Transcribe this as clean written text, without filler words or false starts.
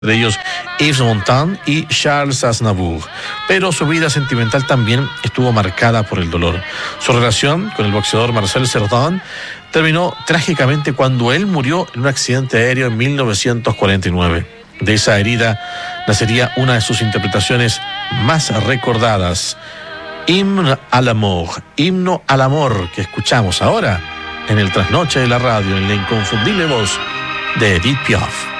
de ellos Yves Montand y Charles Aznavour. Pero su vida sentimental también estuvo marcada por el dolor. Su relación con el boxeador Marcel Cerdan terminó trágicamente cuando él murió en un accidente aéreo en 1949. De esa herida nacería una de sus interpretaciones más recordadas, Hymne à l'amour, himno al amor, que escuchamos ahora en el trasnoche de la radio, en la inconfundible voz de Edith Piaf.